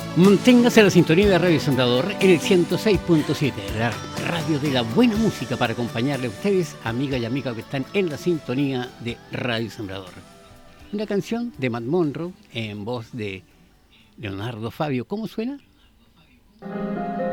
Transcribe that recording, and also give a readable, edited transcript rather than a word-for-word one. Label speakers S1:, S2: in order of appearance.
S1: Manténgase la sintonía de Radio Sembrador en el 106.7, la radio de la buena música para acompañarle a ustedes, amigas y amigos que están en la sintonía de Radio Sembrador. Una canción de Matt Monro en voz de Leonardo Fabio. ¿Cómo suena?